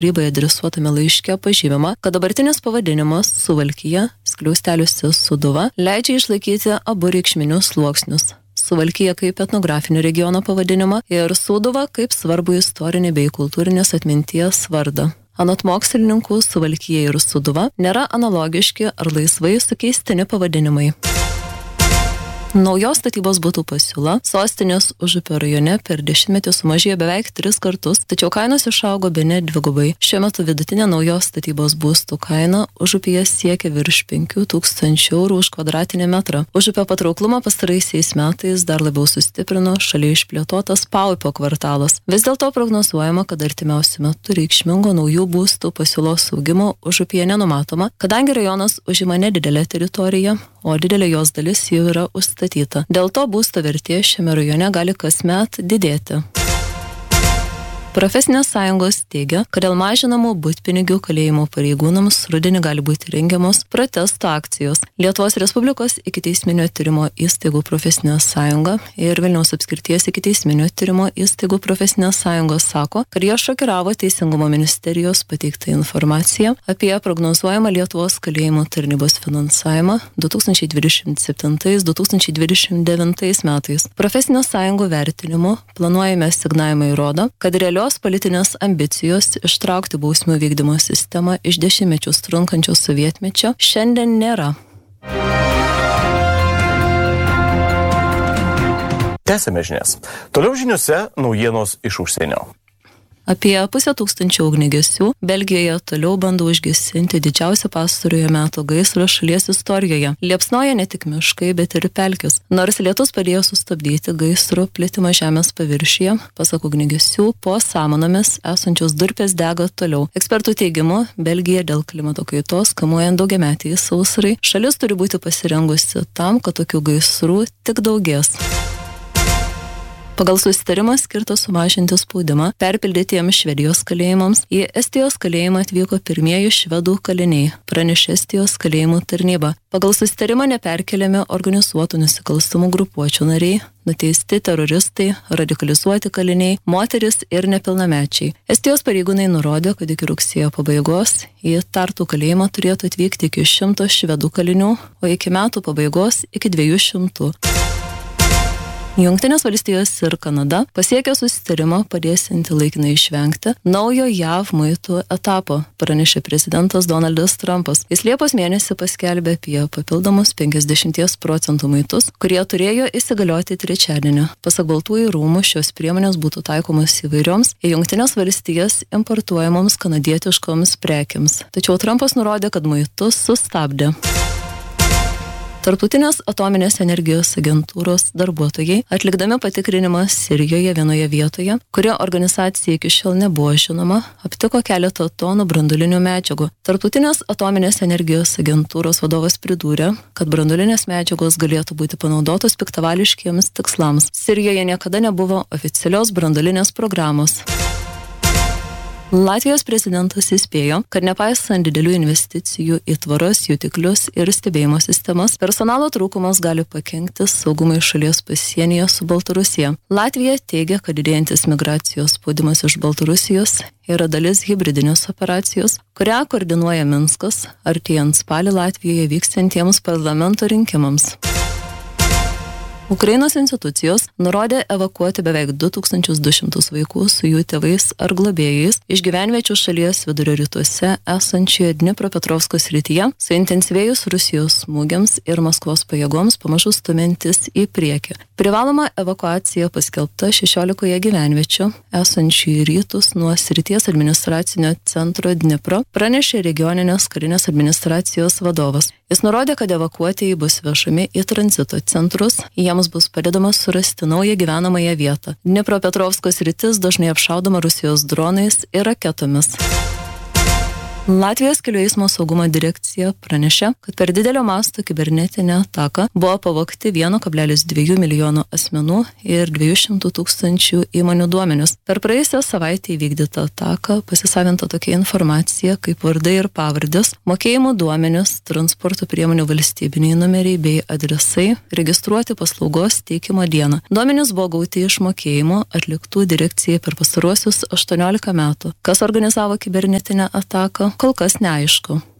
Rybai adresuotame laiške pažymima, kad dabartinis pavadinimas Suvalkija, skliausteliuose Sūduva, leidžia išlaikyti abu reikšminius sluoksnius. Suvalkija kaip etnografinio regiono pavadinimą ir Sūduva kaip svarbu istorinį bei kultūrinės atminties vardą. Anot mokslininkų, Suvalkija ir Sūduva nėra analogiški ar laisvai sukeistini pavadinimai. Naujos statybos butų pasiūla sostinės Užupio rajone per 10 metį sumažėjo beveik 3 kartus, tačiau kainos išaugo bene 2. Šiuo metu vidutinė naujos statybos būstų kaina Užupyje siekia virš 5,000 eurų už kvadratinį metrą. Užupio patrauklumą pastaraisiais metais dar labiau sustiprino šalia išplėtotas Paupio kvartalas. Vis dėlto prognozuojama, kad artimiausiu metu reikšmingo naujų būstų pasiūlos augimo Užupyje nenumatoma, kadangi rajonas užima nedidelę teritoriją, o didelė jos dalis jau yra užstatyta. Dėl to būsto vertė šiame rajone gali kasmet didėti. Profesinės sąjungos teigia, kad dėl mažinamų butpinigių kalėjimo pareigūnams rudenį gali būti rengiamos protesto akcijos. Lietuvos Respublikos ikiteisminio tyrimo įstaigų profesinė sąjunga ir Vilniaus apskrities ikiteisminio tyrimo įstaigų profesinė sąjungos sako, kad jie šokiravo Teisingumo ministerijos pateiktą informaciją apie prognozuojamą Lietuvos kalėjimo tarnybos finansavimą 2027-2029 metais. Profesinės sąjungų vertinimu planuojami asignavimai rodo, kad realios politinės ambicijos ištraukti bausmių vykdymo sistemą iš 10 mečius trunkančio sovietmečio šiandien nėra. Tęsime žinias. Toliau žiniuose naujienos iš užsienio. Apie 500 ugniagesių Belgijoje toliau bando užgesinti didžiausią pastarojo meto gaisrą šalies istorijoje. Liepsnoja ne tik miškai, bet ir pelkės. Nors lietus padėjo sustabdyti gaisro plitimą žemės paviršiuje, pasak ugniagesių, po samanomis esančios durpės dega toliau. Ekspertų teigimu, Belgija dėl klimato kaitos, kamuojant daugiametį sausrai, šalis turi būti pasirengusi tam, kad tokių gaisrų tik daugės. Pagal susitarimą skirtą sumažinti spaudimą perpildytiems Švedijos kalėjimams į Estijos kalėjimą atvyko pirmieji švedų kaliniai, pranešė Estijos kalėjimų tarnyba. Pagal susitarimą neperkeliami organizuotų nusikalstamų grupuočių nariai, nuteisti teroristai, radikalizuoti kaliniai, moteris ir nepilnamečiai. Estijos pareigūnai nurodė, kad iki rugsėjo pabaigos į Tartu kalėjimą turėtų atvykti iki 100 švedų kalinių, o iki metų pabaigos iki 200. Jungtinės valstijos ir Kanada pasiekė susitarimą padėsianti laikinai išvengti naujo JAV muitų etapo, pranešė prezidentas Donaldas Trumpas. Jis Liepos mėnesį paskelbė apie papildomus 50% muitus, kurie turėjo įsigalioti trečiadienį. Pasak Baltųjų rūmų šios priemonės būtų taikomos įvairioms į Jungtinės valstijas importuojamoms kanadietiškoms prekiams. Tačiau Trumpas nurodė, kad muitus sustabdė. Tarptautinės atominės energijos agentūros darbuotojai, atlikdami patikrinimą Sirijoje vienoje vietoje, kurio organizacija iki šiol nebuvo žinoma, aptiko keletą tonų branduolinių medžiagų. Tarptautinės atominės energijos agentūros vadovas pridūrė, kad branduolinės medžiagos galėtų būti panaudotos piktavališkiems tikslams. Sirijoje niekada nebuvo oficialios branduolinės programos. Latvijos prezidentas įspėjo, kad nepaisant didelių investicijų į tvaros jutiklius ir stebėjimo sistemas, personalo trūkumas gali pakenkti saugumui šalies pasienyje su Baltarusija. Latvija teigia, kad didėjantis migracijos spaudimas iš Baltarusijos yra dalis hibridinės operacijos, kurią koordinuoja Minskas, artėjant spalį Latvijoje vykstantiems parlamento rinkimams. Ukrainos institucijos nurodė evakuoti beveik 2200 vaikų su jų tėvais ar globėjais iš gyvenviečių šalies vidurio rytuose esančioje Dnipropetrovsko srityje, suintensyvėjus Rusijos smūgiams ir Maskvos pajėgoms pamažu stumiantis į priekį. Privaloma evakuacija paskelbta 16 gyvenviečių esančių į rytus nuo srities administracinio centro Dnipro, pranešė regioninės karinės administracijos vadovas. Jis nurodė, kad evakuotieji bus vežami į tranzito centrus, jiems bus padedama surasti naują gyvenamąją vietą. Dnipropetrovsko sritis dažnai apšaudoma Rusijos dronais ir raketomis. Latvijos kelių eismo saugumo direkcija pranešė, kad per didelio masto kibernetinę ataką buvo pavogti 1,2 milijono asmenų ir 200 000 įmonių duomenis. Per praėjusią savaitę įvykdytą ataką pasisavinta tokia informacija kaip vardai ir pavardės, mokėjimų duomenis, transporto priemonių valstybiniai numeriai bei adresai registruoti paslaugos teikimo dieną. Duomenis buvo gauti iš mokėjimų atliktų direkcijai per pastaruosius 18 metų. Kas organizavo kibernetinę ataką? Kol kas neaišku.